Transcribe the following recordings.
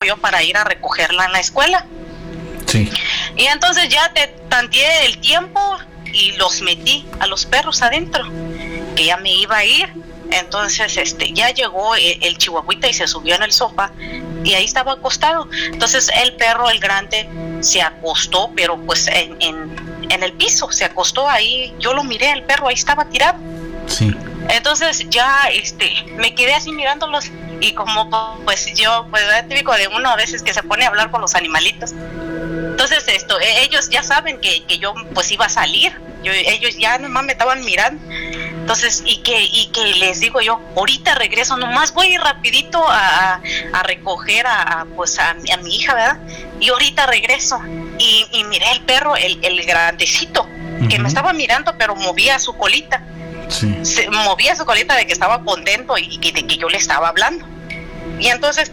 yo para ir a recogerla en la escuela. Sí. Y entonces ya te tanteé el tiempo y los metí a los perros adentro, que ya me iba a ir. Entonces ya llegó el chihuahuita y se subió en el sofá y ahí estaba acostado. Entonces el perro, el grande, se acostó, pero pues en el piso, se acostó ahí. Yo lo miré, el perro ahí estaba tirado. Sí. Entonces ya me quedé así mirándolos y como pues yo, pues es típico de uno a veces que se pone a hablar con los animalitos. Entonces ellos ya saben que yo pues iba a salir. Ellos ya nomás me estaban mirando. Entonces, y que les digo yo, ahorita regreso, nomás voy rapidito a recoger a mi hija, ¿verdad? Y ahorita regreso. Y miré el perro, el grandecito, que me estaba mirando, pero movía su colita. Sí. Movía su colita de que estaba contento y de que yo le estaba hablando. Y entonces,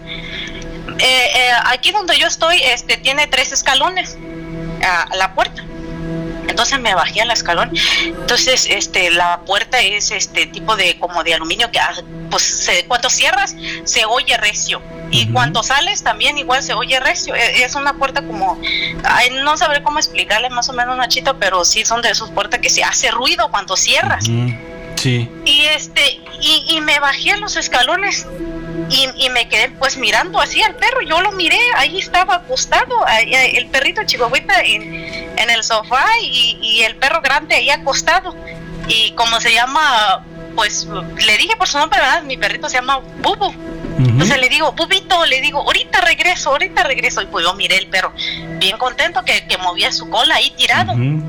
aquí donde yo estoy, tiene 3 escalones a la puerta. Entonces me bajé al escalón. Entonces la puerta es tipo de como de aluminio que pues cuando cierras se oye recio y cuando sales también igual se oye recio. Es una puerta como no sabré cómo explicarle más o menos, Nachito, pero sí son de esas puertas que se hace ruido cuando cierras. Sí. Y me bajé a los escalones y me quedé pues mirando así al perro. Yo lo miré, ahí estaba acostado el perrito chihuahuita en el sofá y el perro grande ahí acostado. Y como se llama, pues le dije por su nombre, ¿verdad? Mi perrito se llama Bubu. Entonces le digo, Bubito, le digo, ahorita regreso. Y pues yo miré el perro bien contento que movía su cola ahí tirado.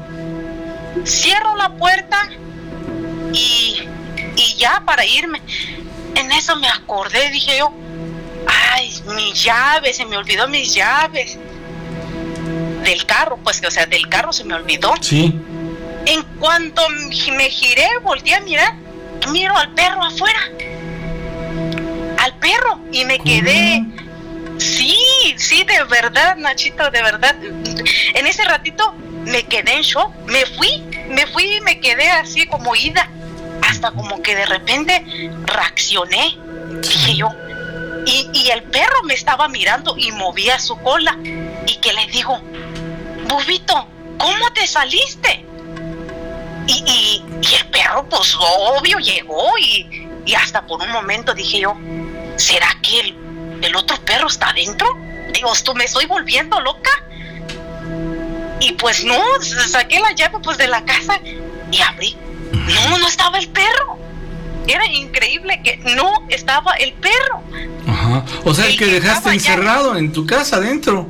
Cierro la puerta y ya para irme. En eso me acordé, dije yo, ay, mis llaves, se me olvidó mis llaves del carro, pues, o sea, del carro se me olvidó. Sí. En cuanto me giré, volteé a mirar, miro al perro afuera, al perro, y me quedé, sí, de verdad, Nachito, de verdad, en ese ratito me quedé en shock, me fui y me quedé así como ida. Hasta como que de repente reaccioné, dije yo, y el perro me estaba mirando y movía su cola, y que le digo, Bubito, ¿cómo te saliste? Y el perro pues obvio llegó y hasta por un momento dije yo, ¿será que el otro perro está adentro? Digo, me estoy volviendo loca. Y pues no, saqué la llave pues de la casa y abrí. No estaba el perro. Era increíble que no estaba el perro. Ajá. O sea, el que dejaste encerrado en tu casa adentro.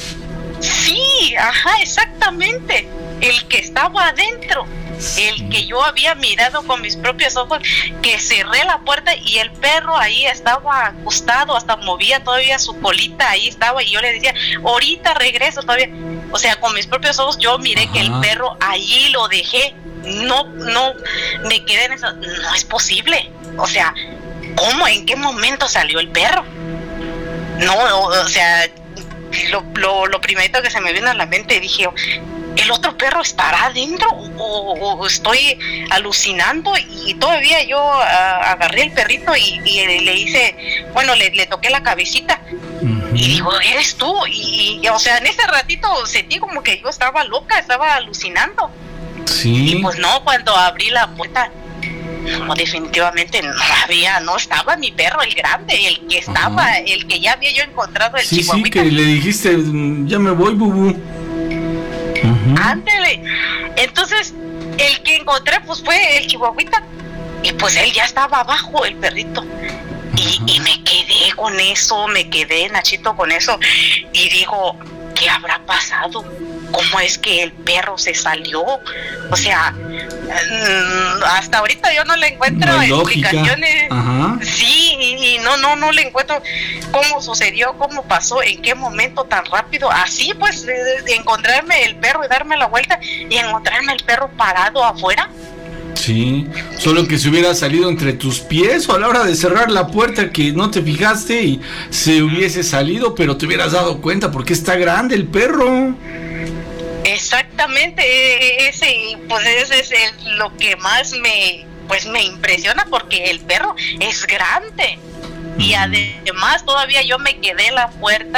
Sí, ajá, exactamente. El que estaba adentro. Sí. El que yo había mirado con mis propios ojos, que cerré la puerta y el perro ahí estaba acostado, hasta movía todavía su colita, ahí estaba, y yo le decía, ahorita regreso todavía. O sea, con mis propios ojos yo miré que el perro ahí lo dejé. No, me quedé en eso. No es posible. O sea, ¿cómo? ¿En qué momento salió el perro? No, o sea, lo primerito que se me vino a la mente, dije, ¿el otro perro estará adentro o estoy alucinando? Y todavía yo agarré el perrito y le hice, bueno, le toqué la cabecita. Y digo, ¿eres tú? Y o sea, en ese ratito sentí como que yo estaba loca, estaba alucinando. Sí. Y pues no, cuando abrí la puerta, no, definitivamente no estaba mi perro, el grande, el que estaba, el que ya había yo encontrado, el chihuahuita. Sí, que le dijiste, ya me voy, Bubu. Ándele. Entonces, el que encontré pues fue el chihuahuita. Y pues él ya estaba abajo, el perrito. Y me quedé con eso, Nachito, con eso. Y digo, ¿qué habrá pasado? ¿Cómo es que el perro se salió? O sea, hasta ahorita yo no le encuentro explicaciones. Sí, y no le encuentro cómo sucedió, cómo pasó, en qué momento tan rápido. Así pues, encontrarme el perro y darme la vuelta y encontrarme el perro parado afuera. Sí, solo que se hubiera salido entre tus pies o a la hora de cerrar la puerta que no te fijaste y se hubiese salido, pero te hubieras dado cuenta porque está grande el perro. Exactamente, ese es lo que más me impresiona, porque el perro es grande y además todavía yo me quedé en la puerta